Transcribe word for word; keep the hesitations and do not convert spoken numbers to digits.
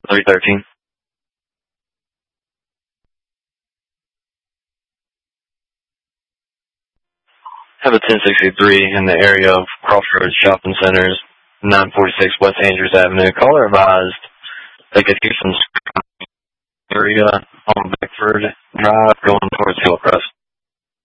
three thirteen. Have a ten sixty-three in the area of Crossroads Shopping Centers, nine forty-six West Andrews Avenue. Caller advised they could hear some area on Beckford Drive going towards Hillcrest.